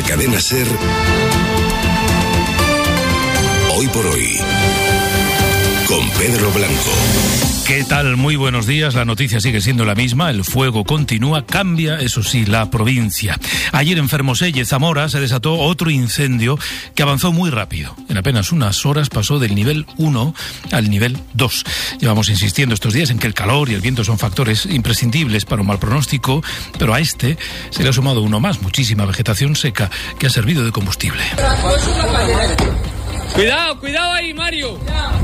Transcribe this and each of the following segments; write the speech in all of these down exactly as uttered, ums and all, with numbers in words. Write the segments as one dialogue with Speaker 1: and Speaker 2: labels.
Speaker 1: la cadena SER, Hoy por Hoy, con Pedro Blanco.
Speaker 2: ¿Qué tal? Muy buenos días. La noticia sigue siendo la misma. El fuego continúa. Cambia, eso sí, la provincia. Ayer en Fermoselle, Zamora, se desató otro incendio que avanzó muy rápido. En apenas unas horas pasó del nivel uno al nivel dos. Llevamos insistiendo estos días en que el calor y el viento son factores imprescindibles para un mal pronóstico, pero a este se le ha sumado uno más, muchísima vegetación seca que ha servido de combustible.
Speaker 3: Cuidado, cuidado ahí, Mario.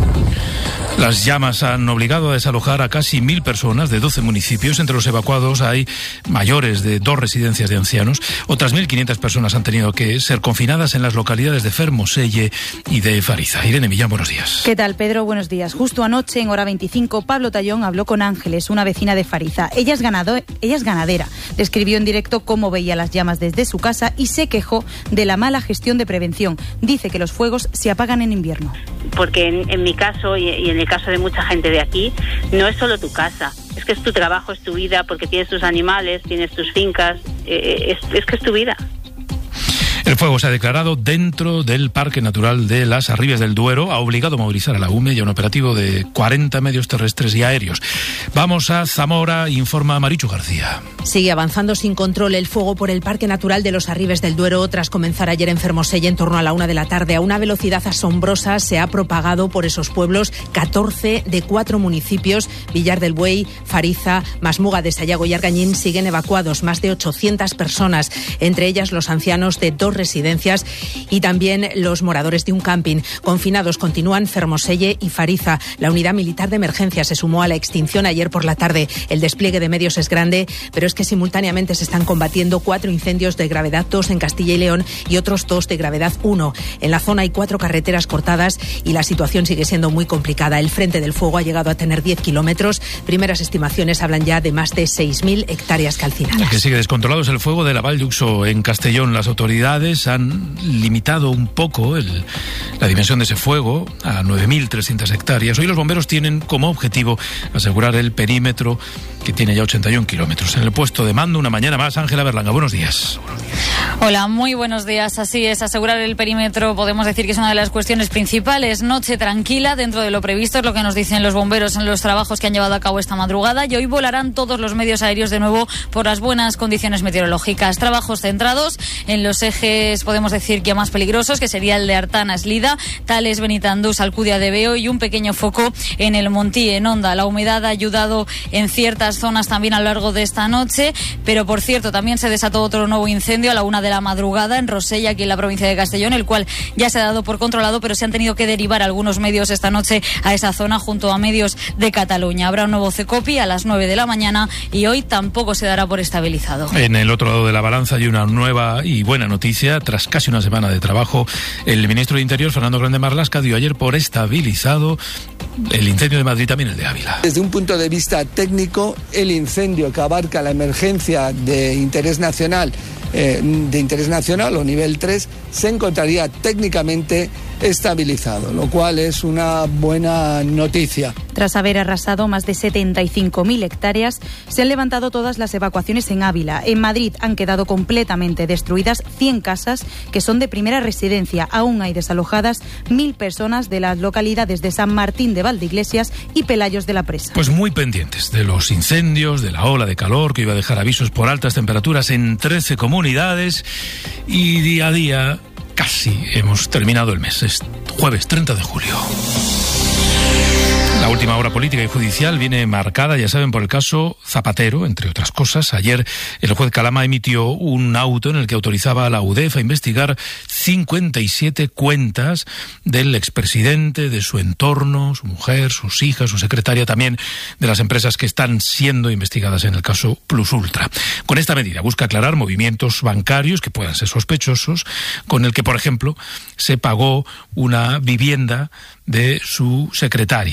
Speaker 2: Las llamas han obligado a desalojar a casi mil personas de doce municipios. Entre los evacuados hay mayores de dos residencias de ancianos. Otras mil quinientas personas han tenido que ser confinadas en las localidades de Fermoselle y de Fariza. Irene Millán, buenos días.
Speaker 4: ¿Qué tal, Pedro? Buenos días. Justo anoche, en hora veinticinco, Pablo Tallón habló con Ángeles, una vecina de Fariza. Ella es, ganado, ella es ganadera. Describió en directo cómo veía las llamas desde su casa y se quejó de la mala gestión de prevención. Dice que los fuegos se apagan en invierno.
Speaker 5: Porque en, en mi caso y, y en el caso de mucha gente de aquí, no es solo tu casa, es que es tu trabajo, es tu vida, porque tienes tus animales, tienes tus fincas, eh, es, es que es tu vida.
Speaker 2: El fuego se ha declarado dentro del Parque Natural de las Arribes del Duero. Ha obligado a movilizar a la U M E y a un operativo de cuarenta medios terrestres y aéreos. Vamos a Zamora, informa Marichu García.
Speaker 6: Sigue avanzando sin control el fuego por el Parque Natural de los Arribes del Duero. Tras comenzar ayer en Fermoselle en torno a la una de la tarde, a una velocidad asombrosa se ha propagado por esos pueblos. catorce de cuatro municipios, Villar del Buey, Fariza, Masmuga de Sayago y Argañín, siguen evacuados. Más de ochocientas personas, entre ellas los ancianos de dos residencias y también los moradores de un camping. Confinados continúan Fermoselle y Fariza. La unidad militar de emergencia se sumó a la extinción ayer por la tarde. El despliegue de medios es grande, pero es que simultáneamente se están combatiendo cuatro incendios de gravedad dos en Castilla y León y otros dos de gravedad uno. En la zona hay cuatro carreteras cortadas y la situación sigue siendo muy complicada. El frente del fuego ha llegado a tener diez kilómetros. Primeras estimaciones hablan ya de más de seis mil hectáreas calcinadas.
Speaker 2: El que sigue descontrolado es el fuego de la Val d'Uxó en Castellón. Las autoridades han limitado un poco el, la dimensión de ese fuego a nueve mil trescientas hectáreas. Hoy los bomberos tienen como objetivo asegurar el perímetro, que tiene ya ochenta y un kilómetros. En el puesto de mando, una mañana más, Ángela Berlanga. Buenos días.
Speaker 7: Hola, muy buenos días. Así es, asegurar el perímetro podemos decir que es una de las cuestiones principales. Noche tranquila dentro de lo previsto, es lo que nos dicen los bomberos en los trabajos que han llevado a cabo esta madrugada, y hoy volarán todos los medios aéreos de nuevo por las buenas condiciones meteorológicas. Trabajos centrados en los ejes, podemos decir que más peligrosos, que sería el de Artana, Eslida, Tales, Benitandús, Alcudia de Veo, y un pequeño foco en el Montí, en Onda. La humedad ha ayudado en ciertas zonas también a lo largo de esta noche, pero por cierto también se desató otro nuevo incendio a la una de la madrugada en Rosella, aquí en la provincia de Castellón, el cual ya se ha dado por controlado, pero se han tenido que derivar algunos medios esta noche a esa zona junto a medios de Cataluña. Habrá un nuevo CECOPI a las nueve de la mañana y hoy tampoco se dará por estabilizado.
Speaker 2: En el otro lado de la balanza hay una nueva y buena noticia. Tras casi una semana de trabajo, el ministro de Interior, Fernando Grande Marlaska, dio ayer por estabilizado el incendio de Madrid, también el de Ávila.
Speaker 8: Desde un punto de vista técnico, el incendio que abarca la emergencia de interés nacional, eh, de interés nacional o nivel tres, se encontraría técnicamente estabilizado, lo cual es una buena noticia.
Speaker 4: Tras haber arrasado más de setenta y cinco mil hectáreas, se han levantado todas las evacuaciones en Ávila. En Madrid han quedado completamente destruidas cien casas que son de primera residencia. Aún hay desalojadas mil personas de las localidades de San Martín de Valdeiglesias y Pelayos de la Presa.
Speaker 2: Pues muy pendientes de los incendios, de la ola de calor que iba a dejar avisos por altas temperaturas en trece comunidades, y día a día casi hemos terminado el mes. Es jueves treinta de julio. La última hora política y judicial viene marcada, ya saben, por el caso Zapatero, entre otras cosas. Ayer el juez Calama emitió un auto en el que autorizaba a la U D E F a investigar cincuenta y siete cuentas del expresidente, de su entorno, su mujer, sus hijas, su secretaria, también de las empresas que están siendo investigadas en el caso Plus Ultra. Con esta medida busca aclarar movimientos bancarios que puedan ser sospechosos, con el que, por ejemplo, se pagó una vivienda de su secretaria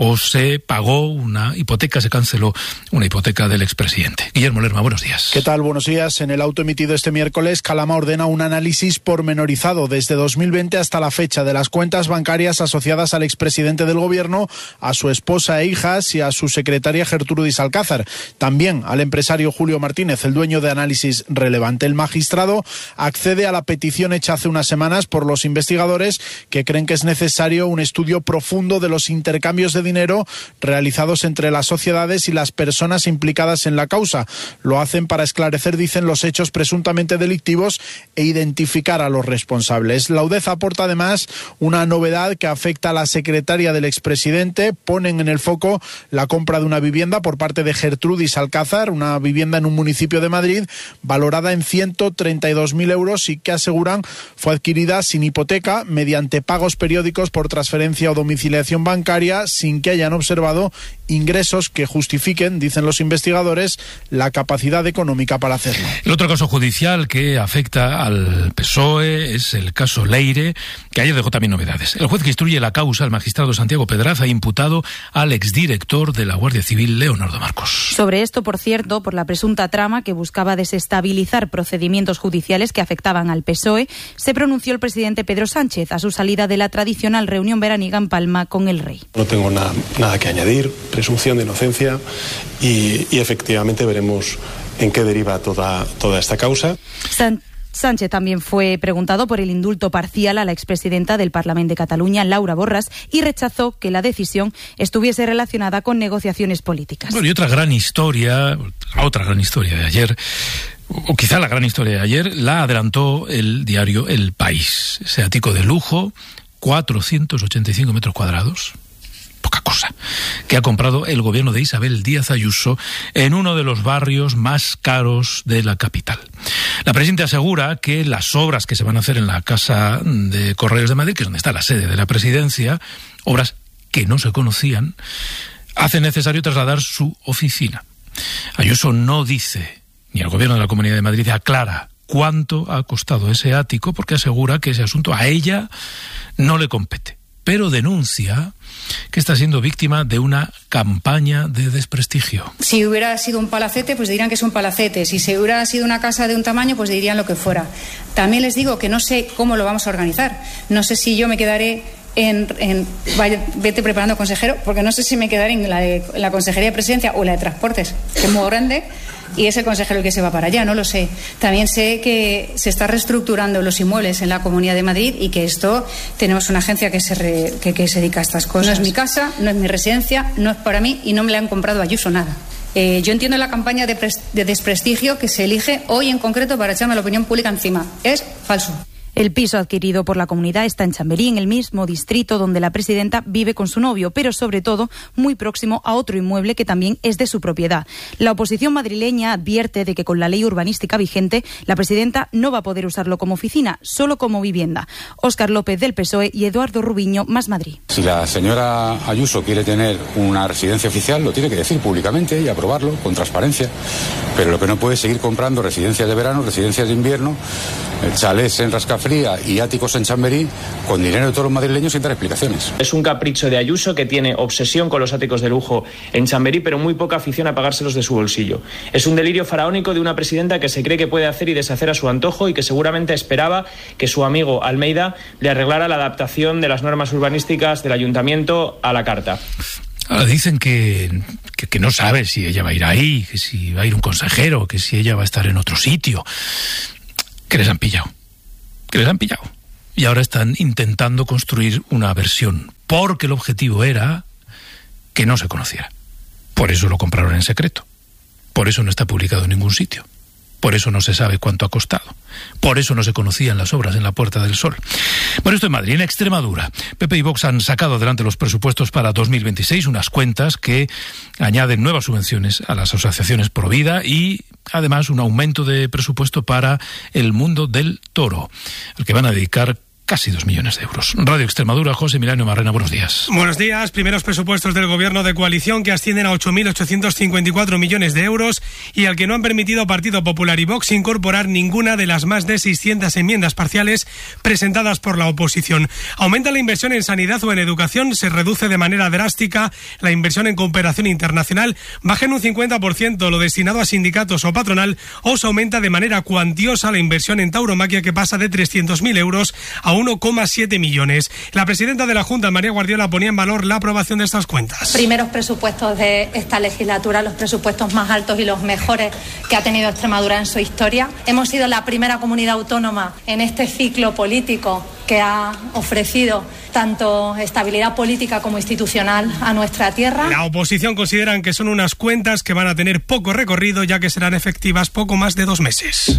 Speaker 2: o se pagó una hipoteca, se canceló una hipoteca del expresidente. Guillermo Lerma, buenos días.
Speaker 9: ¿Qué tal? Buenos días. En el auto emitido este miércoles, Calama ordena un análisis pormenorizado desde dos mil veinte hasta la fecha de las cuentas bancarias asociadas al expresidente del gobierno, a su esposa e hijas y a su secretaria Gertrudis Alcázar. También al empresario Julio Martínez, el dueño de Análisis Relevante. El magistrado accede a la petición hecha hace unas semanas por los investigadores, que creen que es necesario un estudio profundo de los intercambios de dinero realizados entre las sociedades y las personas implicadas en la causa. Lo hacen para esclarecer, dicen, los hechos presuntamente delictivos e identificar a los responsables. La UDEF aporta además una novedad que afecta a la secretaria del expresidente. Ponen en el foco la compra de una vivienda por parte de Gertrudis Alcázar, una vivienda en un municipio de Madrid valorada en ciento treinta y dos mil euros y que aseguran fue adquirida sin hipoteca, mediante pagos periódicos por transferencia o domiciliación bancaria, sin que hayan observado ingresos que justifiquen, dicen los investigadores, la capacidad económica para hacerlo.
Speaker 2: El otro caso judicial que afecta al P S O E es el caso Leire, que ayer dejó también novedades. El juez que instruye la causa, el magistrado Santiago Pedraza, ha imputado al exdirector de la Guardia Civil, Leonardo Marcos.
Speaker 4: Sobre esto, por cierto, por la presunta trama que buscaba desestabilizar procedimientos judiciales que afectaban al P S O E, se pronunció el presidente Pedro Sánchez a su salida de la tradicional reunión veraniega en Palma con el rey.
Speaker 10: No tengo nada, nada que añadir, presunción de inocencia y, y efectivamente veremos en qué deriva toda, toda esta causa.
Speaker 4: San Sánchez también fue preguntado por el indulto parcial a la expresidenta del Parlamento de Cataluña, Laura Borràs, y rechazó que la decisión estuviese relacionada con negociaciones políticas.
Speaker 2: Bueno, y otra gran historia, otra gran historia de ayer, o quizá la gran historia de ayer, la adelantó el diario El País. Ese ático de lujo, cuatrocientos ochenta y cinco metros cuadrados, poca cosa, que ha comprado el gobierno de Isabel Díaz Ayuso en uno de los barrios más caros de la capital. La presidenta asegura que las obras que se van a hacer en la Casa de Correos de Madrid, que es donde está la sede de la presidencia, obras que no se conocían, hacen necesario trasladar su oficina. Ayuso no dice, ni el gobierno de la Comunidad de Madrid aclara cuánto ha costado ese ático, porque asegura que ese asunto a ella no le compete, pero denuncia que está siendo víctima de una campaña de desprestigio.
Speaker 11: Si hubiera sido un palacete, pues dirían que es un palacete. Si se hubiera sido una casa de un tamaño, pues dirían lo que fuera. También les digo que no sé cómo lo vamos a organizar. No sé si yo me quedaré en... en vaya, vete preparando, consejero, porque no sé si me quedaré en la, de, en la Consejería de Presidencia o la de Transportes, que es muy grande, y es el consejero el que se va para allá, no lo sé. También sé que se está reestructurando los inmuebles en la Comunidad de Madrid y que esto, tenemos una agencia que se, re, que, que se dedica a estas cosas. No es mi casa, no es mi residencia, no es para mí y no me la han comprado a Ayuso nada. Eh, yo entiendo la campaña de, pres, de desprestigio que se elige hoy en concreto para echarme a la opinión pública encima. Es falso.
Speaker 4: El piso adquirido por la comunidad está en Chamberí, en el mismo distrito donde la presidenta vive con su novio, pero sobre todo muy próximo a otro inmueble que también es de su propiedad. La oposición madrileña advierte de que con la ley urbanística vigente, la presidenta no va a poder usarlo como oficina, solo como vivienda. Óscar López del P S O E y Eduardo Rubiño, Más Madrid.
Speaker 12: Si la señora Ayuso quiere tener una residencia oficial, lo tiene que decir públicamente y aprobarlo con transparencia. Pero lo que no puede es seguir comprando residencias de verano, residencias de invierno, chalés en Rascafría y áticos en Chamberí con dinero de todos los madrileños sin dar explicaciones.
Speaker 13: Es un capricho de Ayuso, que tiene obsesión con los áticos de lujo en Chamberí, pero muy poca afición a pagárselos de su bolsillo. Es un delirio faraónico de una presidenta que se cree que puede hacer y deshacer a su antojo y que seguramente esperaba que su amigo Almeida le arreglara la adaptación de las normas urbanísticas del ayuntamiento a la carta.
Speaker 2: Ahora dicen que, que, que no sabe si ella va a ir ahí, que si va a ir un consejero, que si ella va a estar en otro sitio. Que les han pillado. Que les han pillado. Y ahora están intentando construir una versión, porque el objetivo era que no se conociera. Por eso lo compraron en secreto. Por eso no está publicado en ningún sitio. Por eso no se sabe cuánto ha costado. Por eso no se conocían las obras en la Puerta del Sol. Bueno, esto en Madrid. En Extremadura, P P y Vox han sacado adelante los presupuestos para dos mil veintiséis, unas cuentas que añaden nuevas subvenciones a las asociaciones pro vida y además un aumento de presupuesto para el mundo del toro, al que van a dedicar casi dos millones de euros. Radio Extremadura, José Emiliano Marrena, buenos días.
Speaker 14: Buenos días. Primeros presupuestos del Gobierno de coalición que ascienden a ocho mil ochocientos cincuenta y cuatro millones de euros y al que no han permitido Partido Popular y Vox incorporar ninguna de las más de seiscientas enmiendas parciales presentadas por la oposición. Aumenta la inversión en sanidad o en educación, se reduce de manera drástica la inversión en cooperación internacional, baja en un cincuenta por ciento lo destinado a sindicatos o patronal, o se aumenta de manera cuantiosa la inversión en tauromaquia, que pasa de trescientos mil euros a uno coma siete millones. La presidenta de la Junta, María Guardiola, ponía en valor la aprobación de estas cuentas.
Speaker 15: Primeros presupuestos de esta legislatura, los presupuestos más altos y los mejores que ha tenido Extremadura en su historia. Hemos sido la primera comunidad autónoma en este ciclo político que ha ofrecido tanto estabilidad política como institucional a nuestra tierra.
Speaker 14: La oposición consideran que son unas cuentas que van a tener poco recorrido, ya que serán efectivas poco más de dos meses.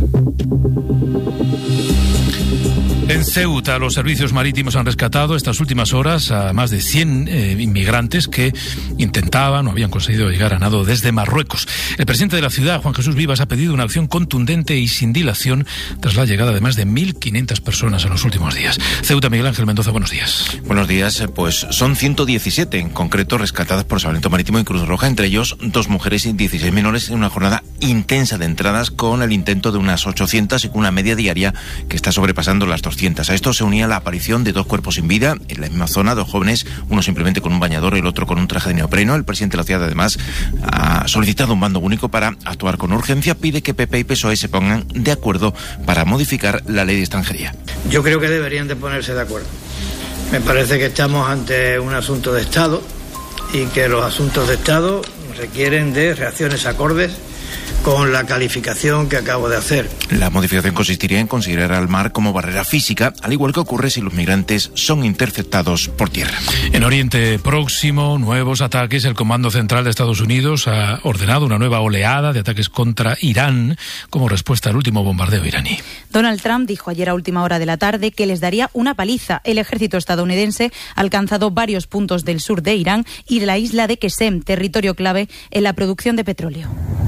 Speaker 2: En Ceuta, los servicios marítimos han rescatado estas últimas horas a más de cien eh, inmigrantes que intentaban o habían conseguido llegar a nado desde Marruecos. El presidente de la ciudad, Juan Jesús Vivas, ha pedido una acción contundente y sin dilación tras la llegada de más de mil quinientas personas en los últimos días. Ceuta, Miguel Ángel Mendoza, buenos días.
Speaker 16: Buenos días. Pues son ciento diecisiete en concreto rescatadas por Salvamento Marítimo y Cruz Roja, entre ellos dos mujeres y dieciséis menores, en una jornada intensa de entradas con el intento de unas ochocientas y con una media diaria que está sobrepasando las doscientas. A esto se unía la aparición de dos cuerpos sin vida en la misma zona, dos jóvenes, uno simplemente con un bañador y el otro con un traje de neopreno. El presidente de la ciudad, además, ha solicitado un bando único para actuar con urgencia. Pide que P P y P S O E se pongan de acuerdo para modificar la ley de extranjería.
Speaker 17: Yo creo que deberían de ponerse de acuerdo. Me parece que estamos ante un asunto de Estado y que los asuntos de Estado requieren de reacciones acordes con la calificación que acabo de hacer.
Speaker 16: La modificación consistiría en considerar al mar como barrera física, al igual que ocurre si los migrantes son interceptados por tierra.
Speaker 2: En Oriente Próximo, nuevos ataques. El Comando Central de Estados Unidos ha ordenado una nueva oleada de ataques contra Irán como respuesta al último bombardeo iraní.
Speaker 4: Donald Trump dijo ayer a última hora de la tarde que les daría una paliza. El ejército estadounidense ha alcanzado varios puntos del sur de Irán y de la isla de Qesem, territorio clave en la producción de petróleo.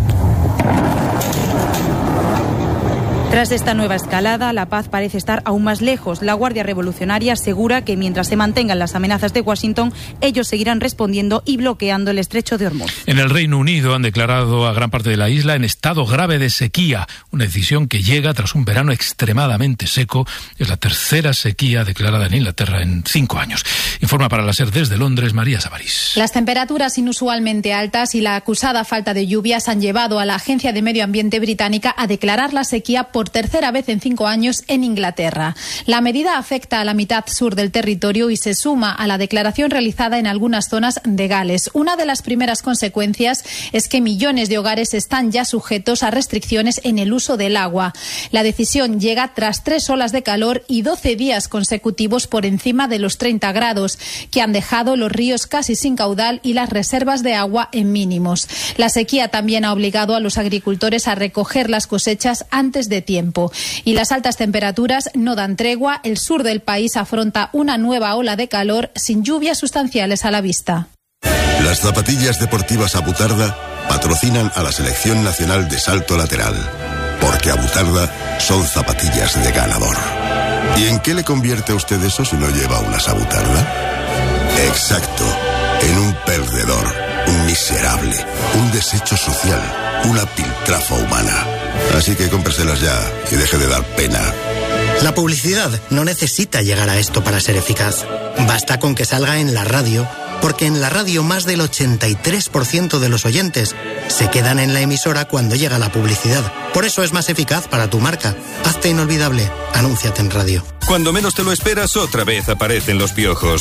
Speaker 4: Tras esta nueva escalada, la paz parece estar aún más lejos. La Guardia Revolucionaria asegura que mientras se mantengan las amenazas de Washington, ellos seguirán respondiendo y bloqueando el estrecho de Hormuz.
Speaker 2: En el Reino Unido han declarado a gran parte de la isla en estado grave de sequía, una decisión que llega tras un verano extremadamente seco. Es la tercera sequía declarada en Inglaterra en cinco años. Informa para la SER desde Londres, María Sabarís.
Speaker 18: Las temperaturas inusualmente altas y la acusada falta de lluvias han llevado a la Agencia de Medio Ambiente británica a declarar la sequía por tercera vez en cinco años en Inglaterra. La medida afecta a la mitad sur del territorio y se suma a la declaración realizada en algunas zonas de Gales. Una de las primeras consecuencias es que millones de hogares están ya sujetos a restricciones en el uso del agua. La decisión llega tras tres olas de calor y doce días consecutivos por encima de los treinta grados, que han dejado los ríos casi sin caudal y las reservas de agua en mínimos. La sequía también ha obligado a los agricultores a recoger las cosechas antes de tiempo. Y las altas temperaturas no dan tregua. El sur del país afronta una nueva ola de calor sin lluvias sustanciales a la vista.
Speaker 19: Las zapatillas deportivas Abutarda patrocinan a la Selección Nacional de Salto Lateral, porque Abutarda son zapatillas de ganador. ¿Y en qué le convierte a usted eso si no lleva unas Abutarda? Exacto, en un perdedor, un miserable, un desecho social, una piltrafa humana. Así que cómpreselas ya y deje de dar pena.
Speaker 20: La publicidad no necesita llegar a esto para ser eficaz. Basta con que salga en la radio, porque en la radio más del ochenta y tres por ciento de los oyentes se quedan en la emisora cuando llega la publicidad. Por eso es más eficaz para tu marca. Hazte inolvidable. Anúnciate en radio.
Speaker 21: Cuando menos te lo esperas, otra vez aparecen los piojos.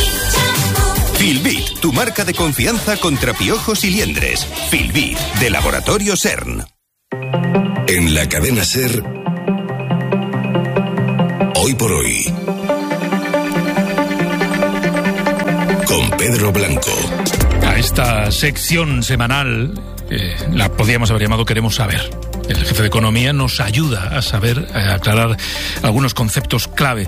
Speaker 21: Filbit, tu marca de confianza contra piojos y liendres. Filbit, de Laboratorio SERN.
Speaker 1: En la cadena SER, Hoy por Hoy, con Pedro Blanco.
Speaker 2: A esta sección semanal, eh, la podríamos haber llamado Queremos Saber. el jefe de Economía, nos ayuda a saber, a aclarar algunos conceptos clave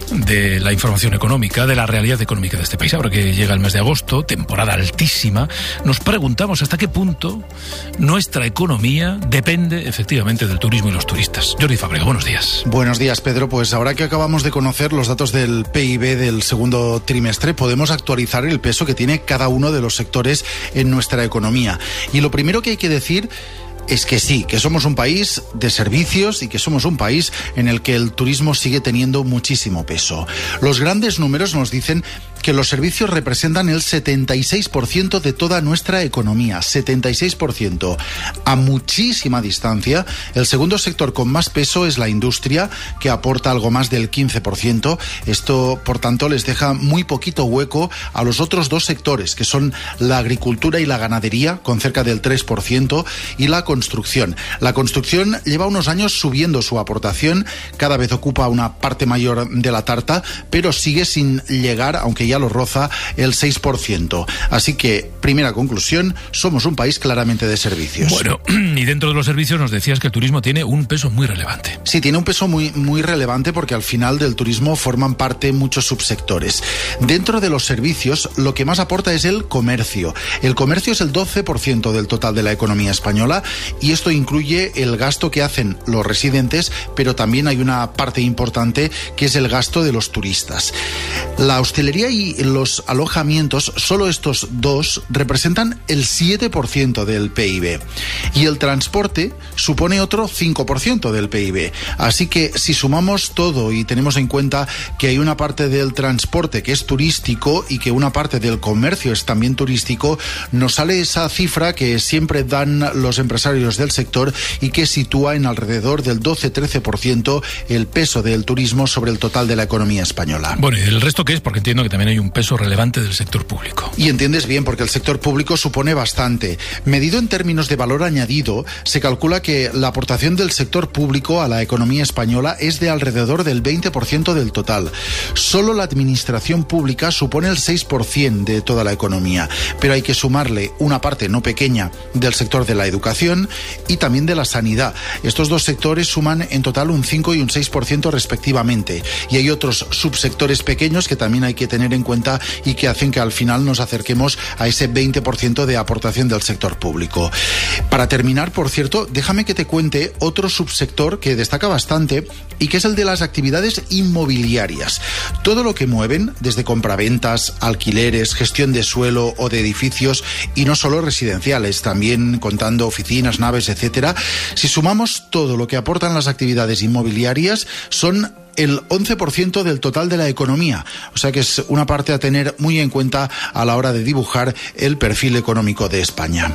Speaker 2: de la información económica, de la realidad económica de este país. Ahora que llega el mes de agosto, temporada altísima, nos preguntamos hasta qué punto nuestra economía depende efectivamente del turismo y los turistas. Jordi Fábrega, buenos días.
Speaker 3: Buenos días, Pedro. Pues ahora que acabamos de conocer los datos del P I B del segundo trimestre, podemos actualizar el peso que tiene cada uno de los sectores en nuestra economía. Y lo primero que hay que decir es que sí, que somos un país de servicios y que somos un país en el que el turismo sigue teniendo muchísimo peso. Los grandes números nos dicen que los servicios representan el setenta y seis por ciento de toda nuestra economía, setenta y seis por ciento. A muchísima distancia, el segundo sector con más peso es la industria, que aporta algo más del quince por ciento. Esto, por tanto, les deja muy poquito hueco a los otros dos sectores, que son la agricultura y la ganadería, con cerca del tres por ciento, y la construcción. La construcción lleva unos años subiendo su aportación, cada vez ocupa una parte mayor de la tarta, pero sigue sin llegar, aunque ya lo roza, el seis por ciento. Así que, primera conclusión, somos un país claramente de servicios.
Speaker 2: Bueno, y dentro de los servicios nos decías que el turismo tiene un peso muy relevante.
Speaker 3: Sí, tiene un peso muy, muy relevante porque al final del turismo forman parte muchos subsectores. Dentro de los servicios, lo que más aporta es el comercio. El comercio es el doce por ciento del total de la economía española y esto incluye el gasto que hacen los residentes, pero también hay una parte importante que es el gasto de los turistas. La hostelería y los alojamientos, solo estos dos, representan el siete por ciento del P I B. Y el transporte supone otro cinco por ciento del P I B. Así que si sumamos todo y tenemos en cuenta que hay una parte del transporte que es turístico y que una parte del comercio es también turístico, nos sale esa cifra que siempre dan los empresarios del sector y que sitúa en alrededor del doce a trece por ciento el peso del turismo sobre el total de la economía española.
Speaker 2: Bueno, ¿y el resto qué es? Porque entiendo que también hay un peso relevante del sector público.
Speaker 3: Y entiendes bien, porque el sector público supone bastante. Medido en términos de valor añadido, se calcula que la aportación del sector público a la economía española es de alrededor del veinte por ciento del total. Solo la administración pública supone el seis por ciento de toda la economía, pero hay que sumarle una parte no pequeña del sector de la educación y también de la sanidad. Estos dos sectores suman en total un cinco y un seis por ciento respectivamente. Y hay otros subsectores pequeños que también hay que tener en cuenta y que hacen que al final nos acerquemos a ese veinte por ciento de aportación del sector público. Para terminar, por cierto, déjame que te cuente otro subsector que destaca bastante y que es el de las actividades inmobiliarias. Todo lo que mueven, desde compraventas, alquileres, gestión de suelo o de edificios, y no solo residenciales, también contando oficinas, naves, etcétera. Si sumamos todo lo que aportan las actividades inmobiliarias, son el once por ciento del total de la economía. O sea que es una parte a tener muy en cuenta a la hora de dibujar el perfil económico de España.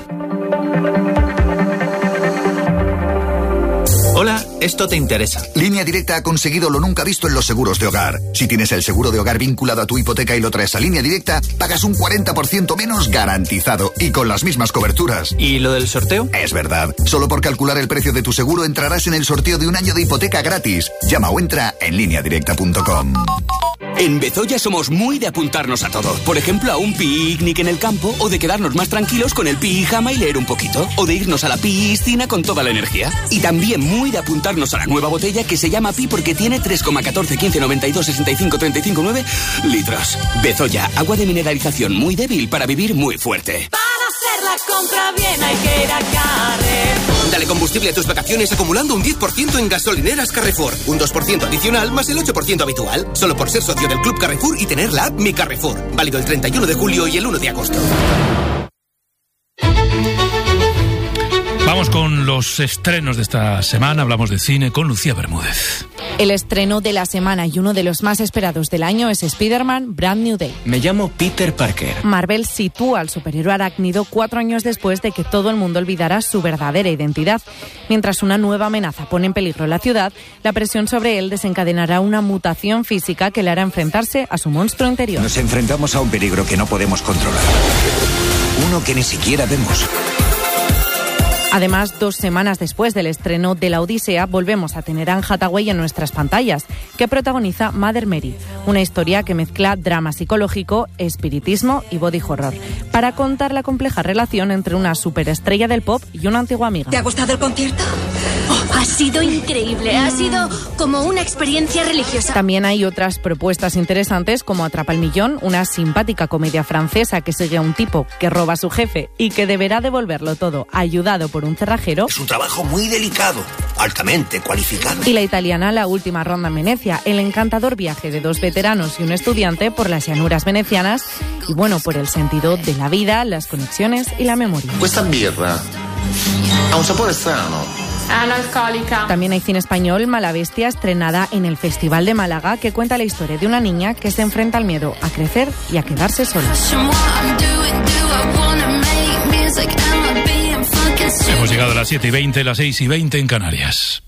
Speaker 22: Hola, esto te interesa.
Speaker 23: Línea Directa ha conseguido lo nunca visto en los seguros de hogar. Si tienes el seguro de hogar vinculado a tu hipoteca y lo traes a Línea Directa, pagas un cuarenta por ciento menos garantizado y con las mismas coberturas.
Speaker 22: ¿Y lo del sorteo?
Speaker 23: Es verdad. Solo por calcular el precio de tu seguro entrarás en el sorteo de un año de hipoteca gratis. Llama o entra en línea directa punto com.
Speaker 24: En Bezoya somos muy de apuntarnos a todo. Por ejemplo, a un picnic en el campo, o de quedarnos más tranquilos con el pijama y leer un poquito, o de irnos a la piscina con toda la energía. Y también muy de apuntarnos a la nueva botella que se llama Pi porque tiene tres coma catorce, quince, noventa y dos, sesenta y cinco, treinta y cinco, nueve litros. Bezoya, agua de mineralización muy débil para vivir muy fuerte.
Speaker 25: Para hacer la compra bien hay que ir a Carrefour.
Speaker 24: Dale combustible a tus vacaciones acumulando un diez por ciento en gasolineras Carrefour. Un dos por ciento adicional más el ocho por ciento habitual. Solo por ser socio del Club Carrefour y tener la app Mi Carrefour. Válido el treinta y uno de julio y el uno de agosto.
Speaker 2: Vamos con los estrenos de esta semana. Hablamos de cine con Lucía Bermúdez.
Speaker 26: El estreno de la semana y uno de los más esperados del año es Spider-Man Brand New Day.
Speaker 24: Me llamo Peter Parker.
Speaker 26: Marvel sitúa al superhéroe arácnido cuatro años después de que todo el mundo olvidara su verdadera identidad. Mientras una nueva amenaza pone en peligro la ciudad, la presión sobre él desencadenará una mutación física que le hará enfrentarse a su monstruo interior.
Speaker 27: Nos enfrentamos a un peligro que no podemos controlar. Uno que ni siquiera vemos.
Speaker 26: Además, dos semanas después del estreno de La Odisea, volvemos a tener a Anne Hathaway en nuestras pantallas, que protagoniza Mother Mary, una historia que mezcla drama psicológico, espiritismo y body horror, para contar la compleja relación entre una superestrella del pop y una antigua amiga.
Speaker 25: ¿Te ha gustado el concierto?
Speaker 5: Oh, ha sido increíble, ha sido como una experiencia religiosa.
Speaker 26: También hay otras propuestas interesantes como Atrapa el Millón, una simpática comedia francesa que sigue a un tipo que roba a su jefe y que deberá devolverlo todo, ayudado por un cerrajero.
Speaker 6: Es un trabajo muy delicado, altamente cualificado.
Speaker 26: Y la italiana La Última Ronda en Venecia, el encantador viaje de dos veteranos y un estudiante por las llanuras venecianas y bueno, por el sentido de la vida, las conexiones y la memoria.
Speaker 7: Questa birra ha un sapore strano.
Speaker 26: Analcohólica. También hay cine español, Mala Bestia, estrenada en el Festival de Málaga, que cuenta la historia de una niña que se enfrenta al miedo a crecer y a quedarse sola.
Speaker 2: Hemos llegado a las siete y veinte, las seis y veinte en Canarias.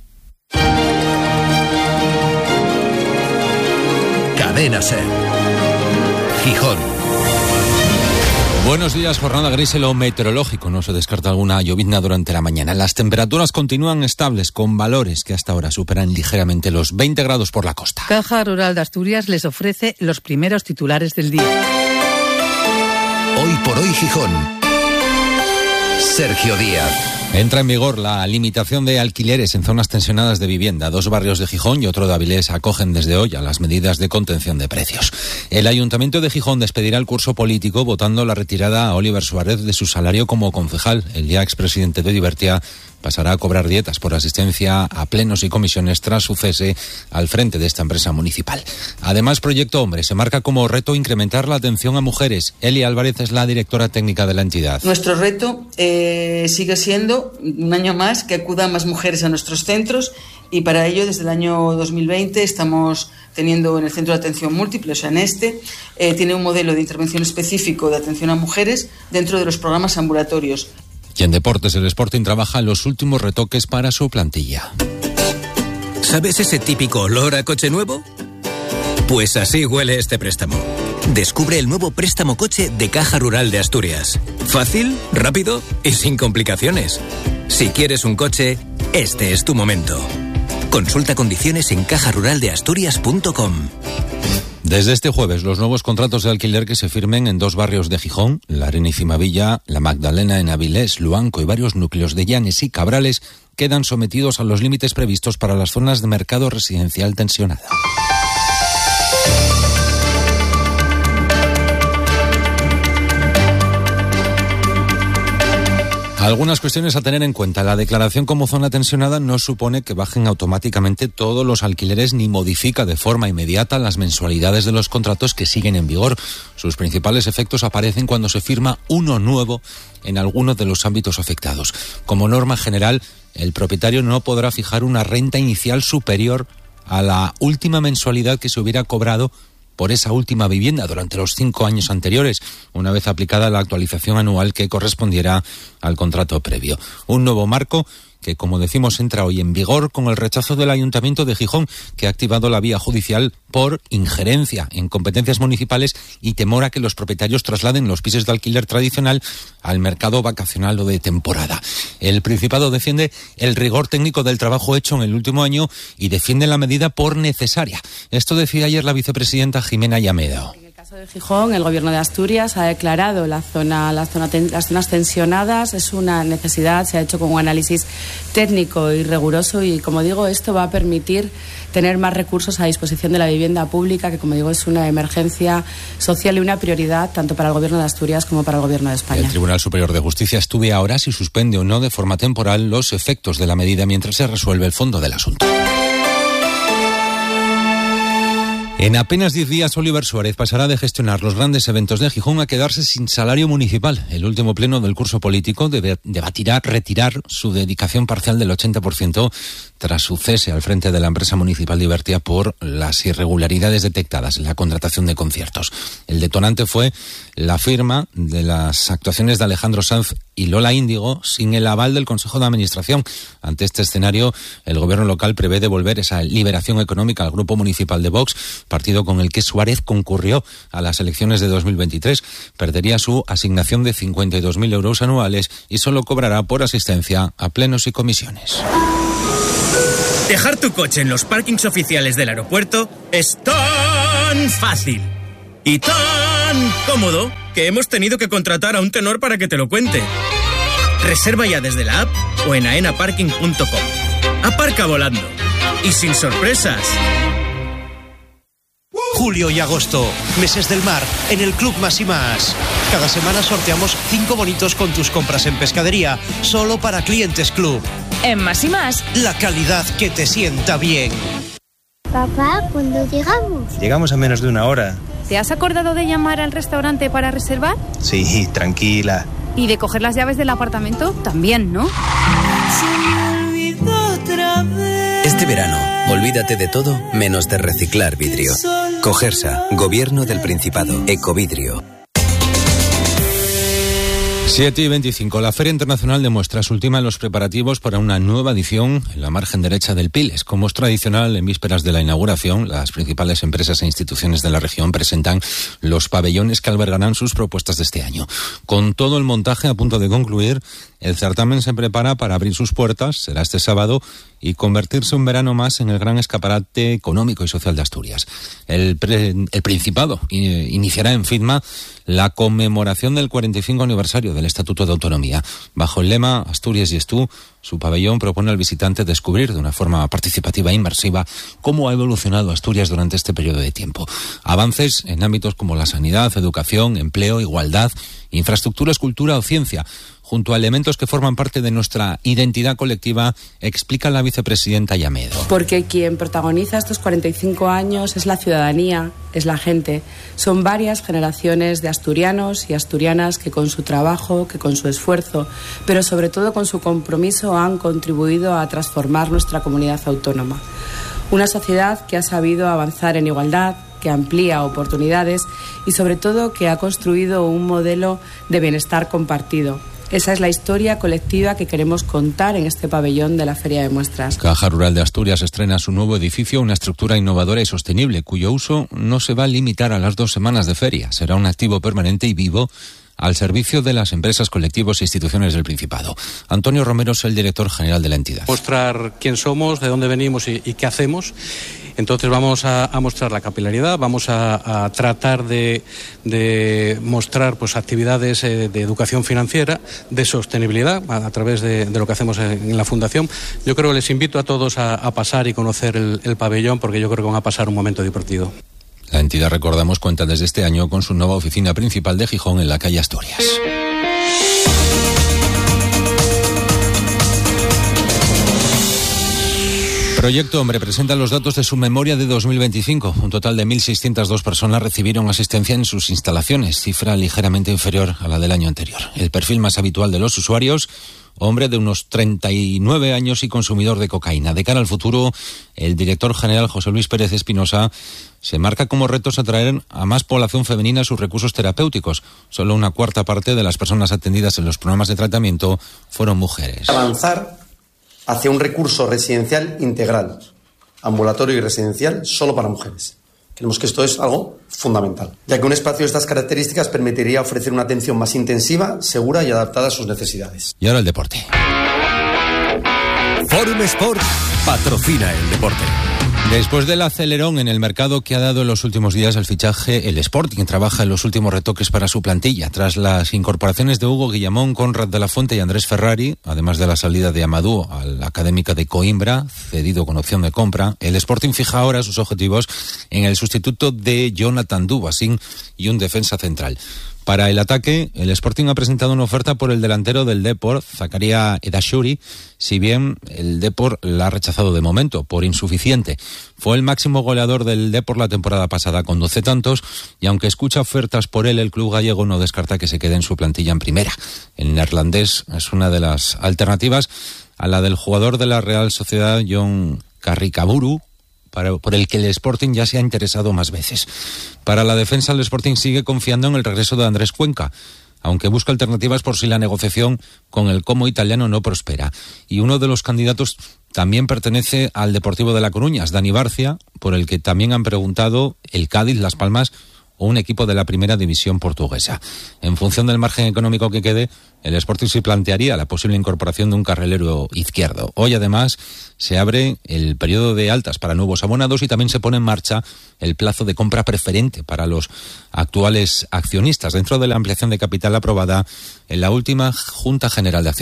Speaker 21: Cadena SER. Gijón.
Speaker 8: Buenos días, jornada gris en lo meteorológico. No se descarta alguna llovizna durante la mañana. Las temperaturas continúan estables, con valores que hasta ahora superan ligeramente los veinte grados por la costa.
Speaker 9: Caja Rural de Asturias les ofrece los primeros titulares del día.
Speaker 21: Hoy por hoy Gijón. Sergio Díaz.
Speaker 8: Entra en vigor la limitación de alquileres en zonas tensionadas de vivienda. Dos barrios de Gijón y otro de Avilés acogen desde hoy a las medidas de contención de precios. El Ayuntamiento de Gijón despedirá el curso político votando la retirada a Oliver Suárez de su salario como concejal. El ya expresidente de Divertia pasará a cobrar dietas por asistencia a plenos y comisiones tras su cese al frente de esta empresa municipal. Además, Proyecto Hombre se marca como reto incrementar la atención a mujeres. Eli Álvarez es la directora técnica de la entidad.
Speaker 10: Nuestro reto eh, sigue siendo, un año más, que acudan más mujeres a nuestros centros y para ello, desde el año dos mil veinte, estamos teniendo en el Centro de Atención Múltiple, o sea, en este, eh, tiene un modelo de intervención específico de atención a mujeres dentro de los programas ambulatorios.
Speaker 8: Y en deportes, el Sporting trabaja en los últimos retoques para su plantilla.
Speaker 21: ¿Sabes ese típico olor a coche nuevo? Pues así huele este préstamo. Descubre el nuevo préstamo coche de Caja Rural de Asturias. Fácil, rápido y sin complicaciones. Si quieres un coche, este es tu momento. Consulta condiciones en caja rural de asturias punto com.
Speaker 8: Desde este jueves, los nuevos contratos de alquiler que se firmen en dos barrios de Gijón, La Arena y Cimavilla, La Magdalena en Avilés, Luanco y varios núcleos de Llanes y Cabrales, quedan sometidos a los límites previstos para las zonas de mercado residencial tensionada. Algunas cuestiones a tener en cuenta. La declaración como zona tensionada no supone que bajen automáticamente todos los alquileres ni modifica de forma inmediata las mensualidades de los contratos que siguen en vigor. Sus principales efectos aparecen cuando se firma uno nuevo en algunos de los ámbitos afectados. Como norma general, el propietario no podrá fijar una renta inicial superior a la última mensualidad que se hubiera cobrado por esa última vivienda durante los cinco años anteriores, una vez aplicada la actualización anual que correspondiera al contrato previo. Un nuevo marco que, como decimos, entra hoy en vigor con el rechazo del Ayuntamiento de Gijón, que ha activado la vía judicial por injerencia en competencias municipales y temor a que los propietarios trasladen los pisos de alquiler tradicional al mercado vacacional o de temporada. El Principado defiende el rigor técnico del trabajo hecho en el último año y defiende la medida por necesaria. Esto decía ayer la vicepresidenta Jimena Llamedo.
Speaker 11: En el caso de Gijón, el Gobierno de Asturias ha declarado la zona, la zona ten, las zonas tensionadas. Es una necesidad, se ha hecho con un análisis técnico y riguroso y, como digo, esto va a permitir tener más recursos a disposición de la vivienda pública, que, como digo, es una emergencia social y una prioridad tanto para el Gobierno de Asturias como para el Gobierno de España.
Speaker 8: El Tribunal Superior de Justicia estudia ahora si suspende o no de forma temporal los efectos de la medida mientras se resuelve el fondo del asunto. En apenas diez días, Oliver Suárez pasará de gestionar los grandes eventos de Gijón a quedarse sin salario municipal. El último pleno del curso político debe, debatirá retirar su dedicación parcial del ochenta por ciento tras su cese al frente de la empresa municipal Divertia por las irregularidades detectadas en la contratación de conciertos. El detonante fue la firma de las actuaciones de Alejandro Sanz y Lola Índigo sin el aval del Consejo de Administración. Ante este escenario, el gobierno local prevé devolver esa liberación económica al grupo municipal de Vox, partido con el que Suárez concurrió a las elecciones de dos mil veintitrés. Perdería su asignación de cincuenta y dos mil euros anuales y solo cobrará por asistencia a plenos y comisiones.
Speaker 28: Dejar tu coche en los parkings oficiales del aeropuerto es tan fácil y tan cómodo que hemos tenido que contratar a un tenor para que te lo cuente. Reserva ya desde la app o en aena parking punto com. aparca volando. Y sin sorpresas.
Speaker 4: Julio y agosto, meses del mar, en el Club Más y Más. Cada semana sorteamos cinco bonitos con tus compras en pescadería, solo para clientes Club.
Speaker 12: En Más y Más,
Speaker 4: la calidad que te sienta bien.
Speaker 13: Papá, ¿cuándo llegamos?
Speaker 14: Llegamos a menos de una hora.
Speaker 12: ¿Te has acordado de llamar al restaurante para reservar?
Speaker 14: Sí, tranquila.
Speaker 12: ¿Y de coger las llaves del apartamento? También, ¿no?
Speaker 21: Este verano, olvídate de todo menos de reciclar vidrio. Cogersa, Gobierno del Principado, Ecovidrio.
Speaker 8: siete y veinticinco. La Feria Internacional de Muestras ultima los preparativos para una nueva edición en la margen derecha del Piles. Como es tradicional, en vísperas de la inauguración, las principales empresas e instituciones de la región presentan los pabellones que albergarán sus propuestas de este año. Con todo el montaje a punto de concluir, el certamen se prepara para abrir sus puertas, será este sábado, y convertirse un verano más en el gran escaparate económico y social de Asturias. El, pre, el Principado eh, iniciará en FITMA la conmemoración del cuarenta y cinco aniversario del Estatuto de Autonomía. Bajo el lema Asturias y Estú, su pabellón propone al visitante descubrir de una forma participativa e inmersiva cómo ha evolucionado Asturias durante este periodo de tiempo. Avances en ámbitos como la sanidad, educación, empleo, igualdad, infraestructuras, cultura o ciencia, junto a elementos que forman parte de nuestra identidad colectiva, explica la vicepresidenta Llamedo.
Speaker 11: Porque quien protagoniza estos cuarenta y cinco años es la ciudadanía, es la gente. Son varias generaciones de asturianos y asturianas que con su trabajo, que con su esfuerzo, pero sobre todo con su compromiso han contribuido a transformar nuestra comunidad autónoma. Una sociedad que ha sabido avanzar en igualdad, que amplía oportunidades y sobre todo que ha construido un modelo de bienestar compartido. Esa es la historia colectiva que queremos contar en este pabellón de la Feria de Muestras.
Speaker 8: Caja Rural de Asturias estrena su nuevo edificio, una estructura innovadora y sostenible, cuyo uso no se va a limitar a las dos semanas de feria. Será un activo permanente y vivo al servicio de las empresas, colectivos e instituciones del Principado. Antonio Romero es el director general de la entidad.
Speaker 15: Mostrar quién somos, de dónde venimos y, y qué hacemos. Entonces vamos a, a mostrar la capilaridad, vamos a, a tratar de, de mostrar pues actividades eh, de educación financiera, de sostenibilidad, a, a través de, de lo que hacemos en, en la Fundación. Yo creo que les invito a todos a, a pasar y conocer el, el pabellón, porque yo creo que van a pasar un momento divertido.
Speaker 8: La entidad, recordamos, cuenta desde este año con su nueva oficina principal de Gijón en la calle Asturias. Proyecto Hombre presenta los datos de su memoria de dos mil veinticinco. Un total de mil seiscientas dos personas recibieron asistencia en sus instalaciones, cifra ligeramente inferior a la del año anterior. El perfil más habitual de los usuarios: hombre de unos treinta y nueve años y consumidor de cocaína. De cara al futuro, el director general José Luis Pérez Espinosa se marca como retos atraer a más población femenina a sus recursos terapéuticos. Solo una cuarta parte de las personas atendidas en los programas de tratamiento fueron mujeres.
Speaker 16: Avanzar hacia un recurso residencial integral, ambulatorio y residencial, solo para mujeres. Creemos que esto es algo fundamental, ya que un espacio de estas características permitiría ofrecer una atención más intensiva, segura y adaptada a sus necesidades.
Speaker 8: Y ahora el deporte.
Speaker 21: Forum Sport patrocina el deporte.
Speaker 8: Después del acelerón en el mercado que ha dado en los últimos días el fichaje, el Sporting trabaja en los últimos retoques para su plantilla. Tras las incorporaciones de Hugo Guillamón, Conrad de la Fuente y Andrés Ferrari, además de la salida de Amadou a la Académica de Coimbra, cedido con opción de compra, el Sporting fija ahora sus objetivos en el sustituto de Jonathan Dubasín y un defensa central. Para el ataque, el Sporting ha presentado una oferta por el delantero del Depor, Zakaria Edashuri, si bien el Depor la ha rechazado de momento, por insuficiente. Fue el máximo goleador del Depor la temporada pasada, con doce tantos, y aunque escucha ofertas por él, el club gallego no descarta que se quede en su plantilla en primera. El neerlandés es una de las alternativas a la del jugador de la Real Sociedad, John Carricaburu, Para, por el que el Sporting ya se ha interesado más veces. Para la defensa, el Sporting sigue confiando en el regreso de Andrés Cuenca, aunque busca alternativas por si la negociación con el Como italiano no prospera. Y uno de los candidatos también pertenece al Deportivo de La Coruña, Dani Barcia, por el que también han preguntado el Cádiz, Las Palmas o un equipo de la primera división portuguesa. En función del margen económico que quede, el Sporting se plantearía la posible incorporación de un carrilero izquierdo. Hoy, además, se abre el periodo de altas para nuevos abonados y también se pone en marcha el plazo de compra preferente para los actuales accionistas, dentro de la ampliación de capital aprobada en la última Junta General de Accionistas.